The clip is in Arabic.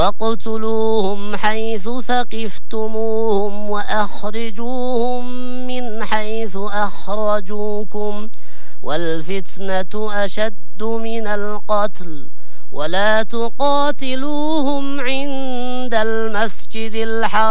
واقتلوهم حيث ثقفتموهم وأخرجوهم من حيث أخرجوكم والفتنة أشد من القتل ولا تقاتلوهم عند المسجد الحرام